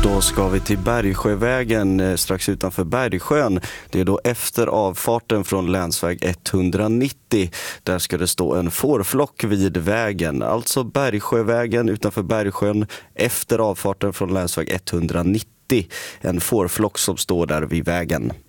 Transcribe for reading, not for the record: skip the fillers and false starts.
Då ska vi till Bergsjövägen strax utanför Bergsjön. Det är då efter avfarten från länsväg 190. Där ska det stå en fårflock vid vägen. Alltså Bergsjövägen utanför Bergsjön efter avfarten från länsväg 190. En fårflock som står där vid vägen.